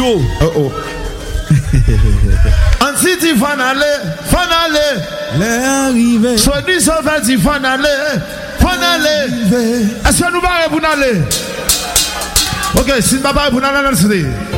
Joe. Oh. Antiti fanale. Les arrivés. Soit dit ça va dire fanale. Est-ce que nous allons pour aller? Ok, si nous ne pouvons pas pour aller,